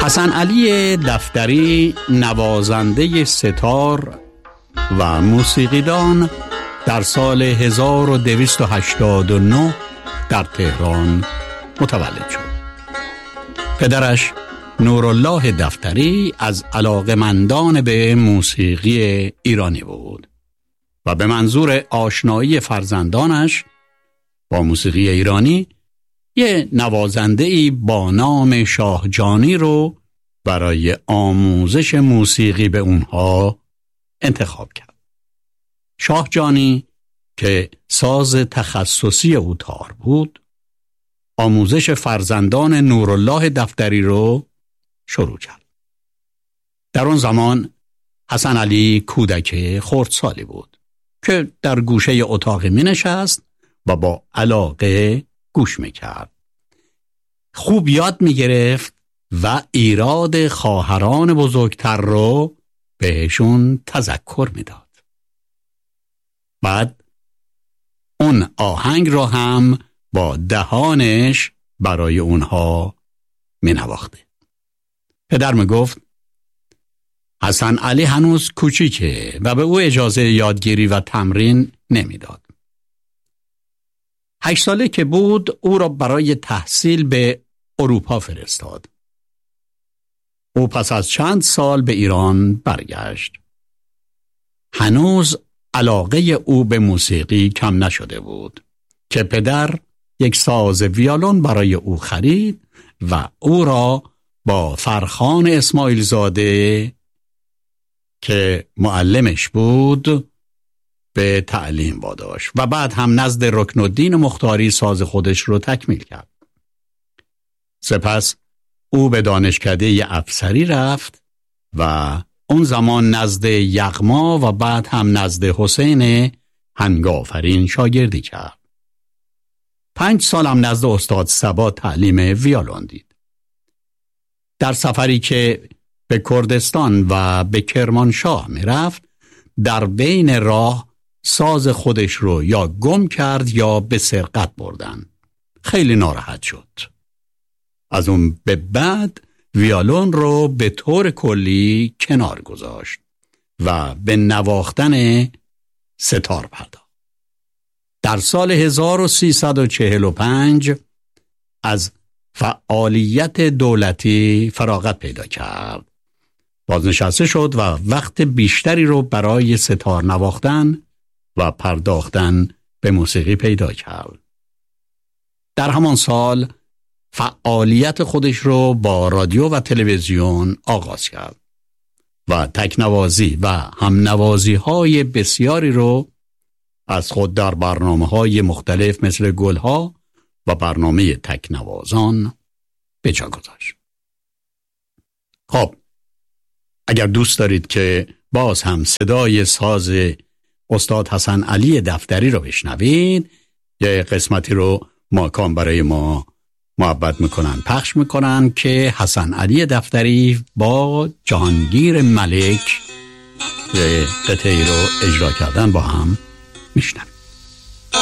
حسن علی دفتری نوازنده ستار و موسیقیدان در سال 1289 در تهران متولد شد. پدرش نورالله دفتری از علاقه‌مندان به موسیقی ایرانی بود و به منظور آشنایی فرزندانش با موسیقی ایرانی یه نوازنده‌ای با نام شاه جانی رو برای آموزش موسیقی به اونها انتخاب کرد. شاه جانی که ساز تخصصی او تار بود، آموزش فرزندان نورالله دفتری رو شروع کرد. در اون زمان حسن علی کودک خردسالی بود که در گوشه اتاقی می نشست و با علاقه گوش می کرد. خوب یاد می گرفت و ایراد خواهران بزرگتر رو بهشون تذکر می داد. بعد اون آهنگ رو هم با دهانش برای اونها می نواخته. پدر می گفت حسن علی هنوز کوچیکه و به او اجازه یادگیری و تمرین نمی داد. 8 ساله که بود او را برای تحصیل به اروپا فرستاد. او پس از چند سال به ایران برگشت. هنوز علاقه او به موسیقی کم نشده بود که پدر یک ساز ویولون برای او خرید و او را با فرخان اسماعیل زاده که معلمش بود به تعلیم واداشت و بعد هم نزد رکنالدین مختاری ساز خودش رو تکمیل کرد. سپس او به دانشکده افسری رفت و اون زمان نزد یغما و بعد هم نزد حسین هنگافرین شاگردی کرد. 5 سال هم نزد استاد صبا تعلیم ویولون دید. در سفری که به کردستان و به کرمانشاه می رفت، در بین راه ساز خودش رو یا گم کرد یا به سرقت بردن. خیلی ناراحت شد. از اون به بعد ویولون رو به طور کلی کنار گذاشت و به نواختن ستار پرداخت. در سال 1345 از فعالیت دولتی فراغت پیدا کرد. بازنشسته شد و وقت بیشتری رو برای ستار نواختن و پرداختن به موسیقی پیدا کرد. در همان سال فعالیت خودش رو با رادیو و تلویزیون آغاز کرد و تکنوازی و همنوازی های بسیاری رو از خود در برنامه های مختلف مثل گلها و برنامه تکنوازان به جا گذاشت. خب اگر دوست دارید که باز هم صدای ساز استاد حسن علی دفتری رو بشنوید، یه قسمتی رو ماکان برای ما محبت میکنن پخش میکنن که حسن علی دفتری با جهانگیر ملک قطعی رو اجرا کردن، با هم میشنوید.